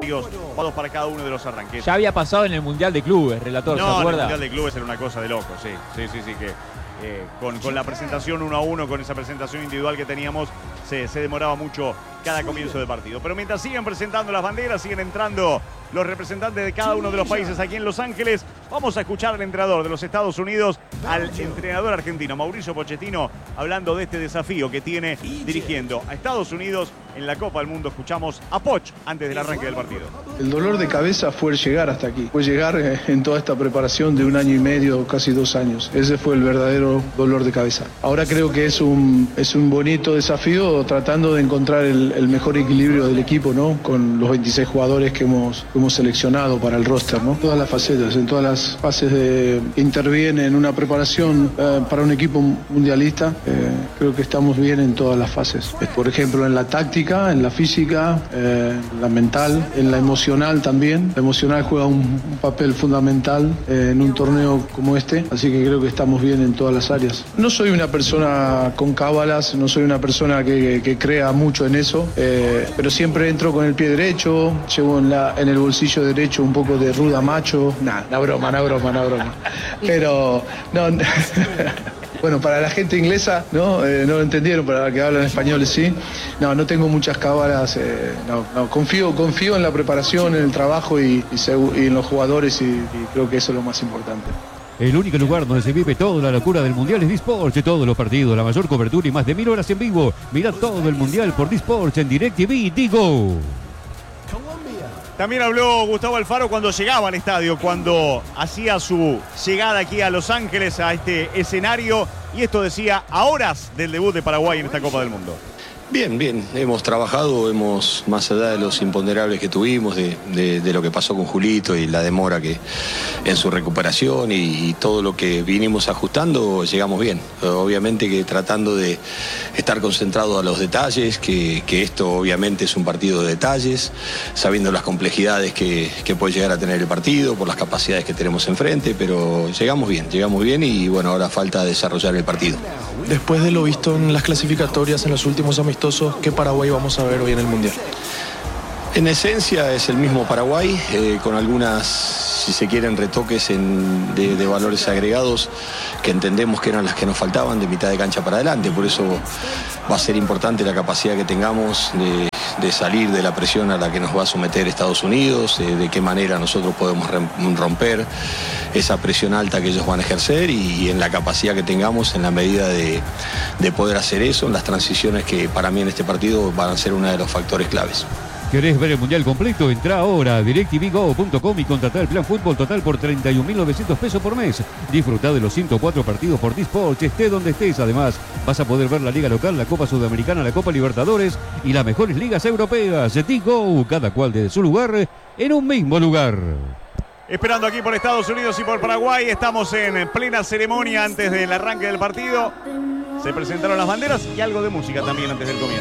escenarios para cada uno de los arranques. Ya había pasado en el Mundial de Clubes, relator, ¿se acuerda? No, el Mundial de Clubes era una cosa de loco, sí, que con la presentación 1-1, con esa presentación individual que teníamos, se demoraba mucho cada comienzo de partido. Pero mientras siguen presentando las banderas, siguen entrando los representantes de cada uno de los países aquí en Los Ángeles, vamos a escuchar al entrenador de los Estados Unidos, al entrenador argentino Mauricio Pochettino, hablando de este desafío que tiene dirigiendo a Estados Unidos en la Copa del Mundo. Escuchamos a Poch antes del arranque del partido. El dolor de cabeza fue llegar hasta aquí, fue llegar en toda esta preparación de 1 año y medio, casi 2 años. Ese fue el verdadero dolor de cabeza. Ahora creo que es un bonito desafío, tratando de encontrar el mejor equilibrio del equipo, ¿no? Con los 26 jugadores que hemos seleccionado para el roster, ¿no? Todas las facetas, en todas las fases que interviene en una preparación para un equipo mundialista, creo que estamos bien en todas las fases. Por ejemplo, en la táctica, en la física, en la mental, en la emocional también. La emocional juega un papel fundamental en un torneo como este, así que creo que estamos bien en todas las áreas. No soy una persona con cábalas, no soy una persona que crea mucho en eso, pero siempre entro con el pie derecho, llevo en el bolsillo derecho un poco de ruda macho. Una broma. Pero no. Bueno, para la gente inglesa no lo entendieron, para la que hablan español sí. No tengo muchas cábalas. Confío en la preparación, en el trabajo y en los jugadores y creo que eso es lo más importante. El único lugar donde se vive toda la locura del Mundial es Disports. Todos los partidos, la mayor cobertura y más de 1000 horas en vivo. Mirá todo el Mundial por Disports en DirecTV. Digo. También habló Gustavo Alfaro cuando llegaba al estadio, cuando hacía su llegada aquí a Los Ángeles, a este escenario. Y esto decía a horas del debut de Paraguay en esta Copa del Mundo. Bien, hemos trabajado, más allá de los imponderables que tuvimos, de lo que pasó con Julito y la demora que en su recuperación y todo lo que vinimos ajustando, llegamos bien. Obviamente que tratando de estar concentrados a los detalles, que esto obviamente es un partido de detalles, sabiendo las complejidades que puede llegar a tener el partido, por las capacidades que tenemos enfrente, pero llegamos bien y bueno, ahora falta desarrollar el partido. Después de lo visto en las clasificatorias, en los últimos amistosos, ¿qué Paraguay vamos a ver hoy en el Mundial? En esencia es el mismo Paraguay, con algunas, si se quieren, retoques de valores agregados que entendemos que eran las que nos faltaban de mitad de cancha para adelante. Por eso va a ser importante la capacidad que tengamos de salir de la presión a la que nos va a someter Estados Unidos, de qué manera nosotros podemos romper esa presión alta que ellos van a ejercer y en la capacidad que tengamos en la medida de poder hacer eso, en las transiciones que para mí en este partido van a ser uno de los factores claves. ¿Querés ver el Mundial completo? Entrá ahora a DirecTVGo.com y contratá el plan fútbol total por 31.900 pesos por mes. Disfrutá de los 104 partidos por Disports, esté donde estés. Además, vas a poder ver la Liga Local, la Copa Sudamericana, la Copa Libertadores y las mejores ligas europeas. Digo, cada cual desde su lugar, en un mismo lugar. Esperando aquí por Estados Unidos y por Paraguay, estamos en plena ceremonia antes del arranque del partido. Se presentaron las banderas y algo de música también antes del comienzo.